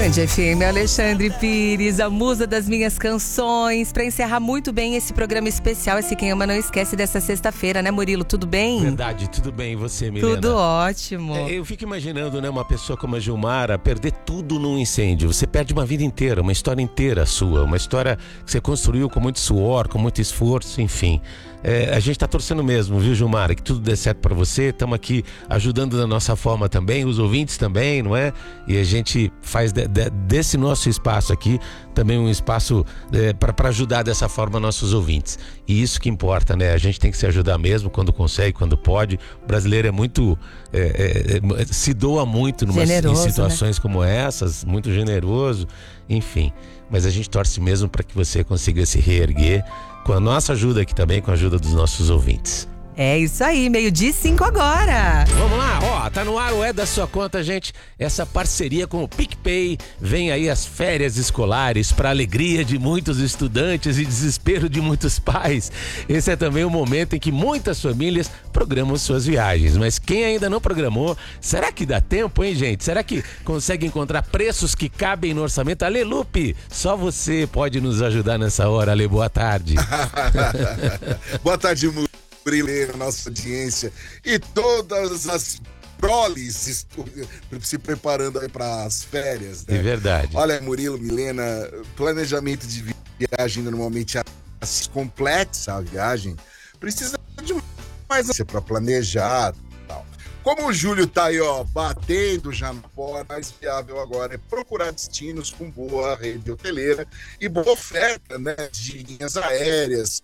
Band FM, Alexandre Pires, a musa das minhas canções, para encerrar muito bem esse programa especial, esse Quem Ama Não Esquece dessa sexta-feira, né, Murilo? Tudo bem? Verdade, tudo bem. E você, Milena? Tudo ótimo. Eu fico imaginando, né, uma pessoa como a Gilmara perder tudo num incêndio. Você perde uma vida inteira, uma história inteira sua, uma história que você construiu com muito suor, com muito esforço, enfim. A gente tá torcendo mesmo, viu, Gilmara? Que tudo dê certo para você. Estamos aqui ajudando da nossa forma também, os ouvintes também, não é? E a gente faz desse nosso espaço aqui também um espaço para ajudar dessa forma nossos ouvintes. E isso que importa, né? A gente tem que se ajudar mesmo quando consegue, quando pode. O brasileiro é muito... se doa muito em situações, né, como essas, muito generoso, enfim. Mas a gente torce mesmo para que você consiga se reerguer com a nossa ajuda aqui também, com a ajuda dos nossos ouvintes. É isso aí, 12:05 agora. Vamos lá, ó, tá no ar o É da Sua Conta, gente. Essa parceria com o PicPay. Vem aí as férias escolares para alegria de muitos estudantes e desespero de muitos pais. Esse é também o momento em que muitas famílias programam suas viagens. Mas quem ainda não programou, será que dá tempo, hein, gente? Será que consegue encontrar preços que cabem no orçamento? Ale Lupe, só você pode nos ajudar nessa hora. Ale, boa tarde. Boa tarde, Murilo, nossa audiência e todas as proles se preparando aí para as férias, né? É verdade. Olha, Murilo, Milena, planejamento de viagem normalmente completa a viagem, precisa de mais para planejar e tal. Como o Júlio tá aí, ó, batendo já na porta, mais viável agora é procurar destinos com boa rede hoteleira e boa oferta, né, de linhas aéreas.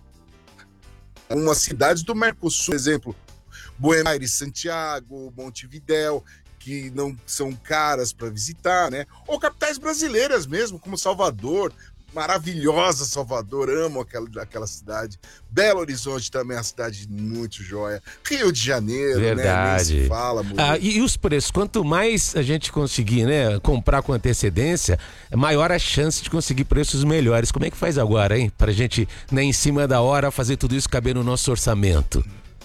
Umas cidades do Mercosul, por exemplo, Buenos Aires, Santiago, Montevidéu, que não são caras para visitar, né? Ou capitais brasileiras mesmo, como Salvador, maravilhosa Salvador, amo aquela cidade. Belo Horizonte também é uma cidade muito joia. Rio de Janeiro, verdade, né? Nem se fala, e os preços, quanto mais a gente conseguir, né, comprar com antecedência, maior a chance de conseguir preços melhores. Como é que faz agora, hein? Pra gente, né, em cima da hora, fazer tudo isso caber no nosso orçamento.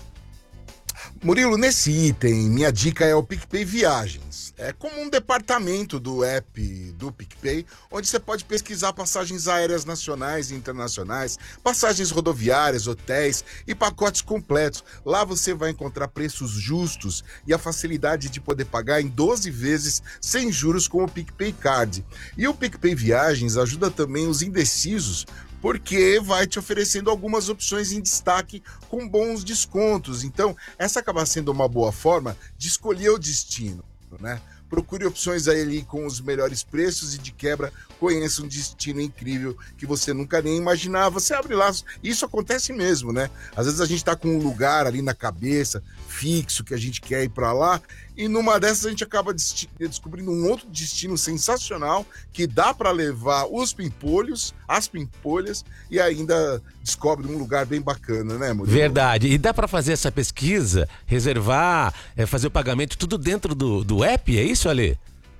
Murilo, nesse item, minha dica é o PicPay Viagens. É como um departamento do app do PicPay, onde você pode pesquisar passagens aéreas nacionais e internacionais, passagens rodoviárias, hotéis e pacotes completos. Lá você vai encontrar preços justos e a facilidade de poder pagar em 12 vezes sem juros com o PicPay Card. E o PicPay Viagens ajuda também os indecisos, porque vai te oferecendo algumas opções em destaque com bons descontos. Então, essa acaba sendo uma boa forma de escolher o destino, né? Procure opções aí ali com os melhores preços e de quebra conheça um destino incrível que você nunca nem imaginava. Você abre lá, isso acontece mesmo, né? Às vezes a gente tá com um lugar ali na cabeça, fixo, que a gente quer ir para lá, e numa dessas a gente acaba descobrindo um outro destino sensacional que dá para levar os pimpolhos, as pimpolhas, e ainda descobre um lugar bem bacana, né, Murilo? Verdade. E dá para fazer essa pesquisa, reservar, fazer o pagamento tudo dentro do app, é isso, Ale?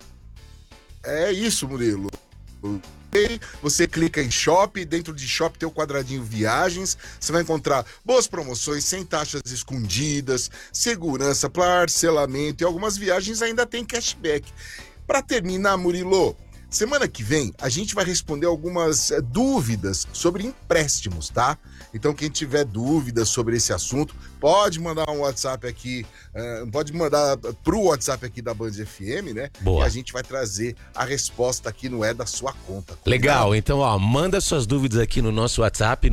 É isso, Murilo. Você clica em Shop, dentro de Shop tem o quadradinho Viagens, você vai encontrar boas promoções, sem taxas escondidas, segurança, parcelamento e algumas viagens ainda tem cashback. Para terminar, Murilo, semana que vem a gente vai responder algumas dúvidas sobre empréstimos, tá? Então quem tiver dúvidas sobre esse assunto, pode mandar um WhatsApp aqui, pode mandar pro WhatsApp aqui da Band FM, né? Boa. E a gente vai trazer a resposta aqui no É da Sua Conta. Legal, então ó, manda suas dúvidas aqui no nosso WhatsApp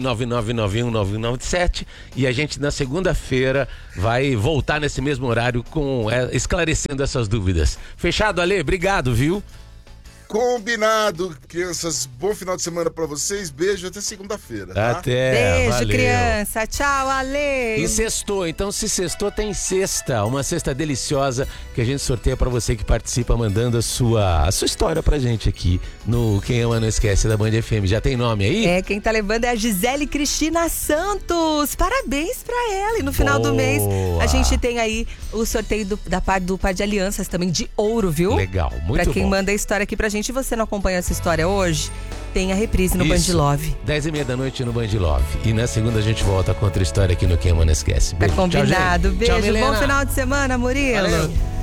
999919997 e a gente na segunda-feira vai voltar nesse mesmo horário com esclarecendo essas dúvidas. Fechado, Ale? Obrigado, viu? Combinado, crianças. Bom final de semana pra vocês. Beijo, até segunda-feira, tá? Até. Beijo, valeu. criança. Tchau, Ale. E sextou, então se sextou tem cesta, uma cesta deliciosa que a gente sorteia pra você que participa mandando a sua história pra gente aqui no Quem Ama Não Esquece da Band FM. Já tem nome aí? Quem tá levando é a Gisele Cristina Santos. Parabéns pra ela. E no final do mês a gente tem aí o sorteio da parte do Par de Alianças também de ouro, viu? Legal, muito bom. Pra quem manda a história aqui pra gente. E você não acompanha essa história hoje, tem a reprise no Band Love. 10h30 da noite no Band Love. E na segunda a gente volta com outra história aqui no Quem Ama Não Esquece. Beijo. Tá combinado. Tchau, beijo. Tchau, bom final de semana, Murilo. Valeu.